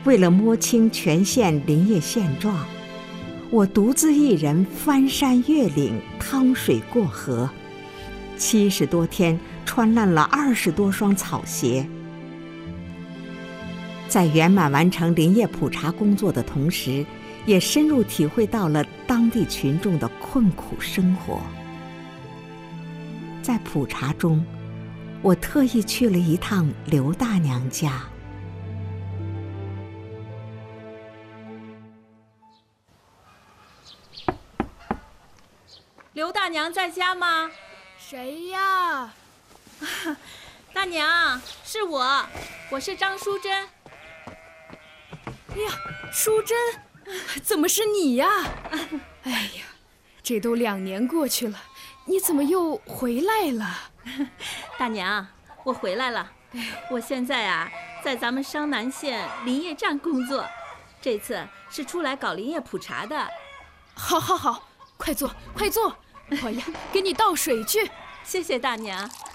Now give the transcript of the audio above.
为了摸清全县林业现状，我独自一人翻山越岭，趟水过河，70多天穿烂了20多双草鞋。在圆满完成林业普查工作的同时，也深入体会到了当地群众的困苦生活。在普查中，我特意去了一趟刘大娘家。 刘大娘在家吗？ 谁呀？ 大娘，是我是张淑珍。 哎呀，淑珍，怎么是你呀？哎呀，这都2年过去了，你怎么又回来了？ 大娘，我回来了。我现在啊，在咱们商南县林业站工作，这次是出来搞林业普查的。 好，好，好，快坐，快坐。我呀，给你倒水去。 谢谢大娘。